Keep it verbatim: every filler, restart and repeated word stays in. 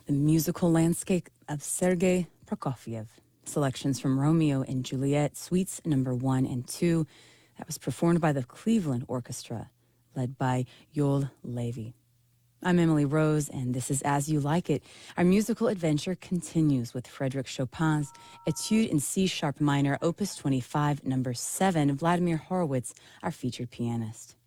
the musical landscape of Sergei Prokofiev. Selections from Romeo and Juliet, Suites number one and two. That was performed by the Cleveland Orchestra, led by Yoel Levi. I'm Emily Rose, and this is As You Like It. Our musical adventure continues with Frédéric Chopin's Etude in C-sharp minor, opus twenty-five, number seven, Vladimir Horowitz, our featured pianist.